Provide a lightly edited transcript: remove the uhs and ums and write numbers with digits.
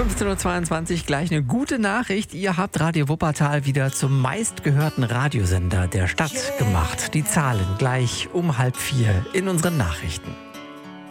15.22 Uhr gleich eine gute Nachricht. Ihr habt Radio Wuppertal wieder zum meistgehörten Radiosender der Stadt gemacht. Die Zahlen gleich um 3:30 in unseren Nachrichten.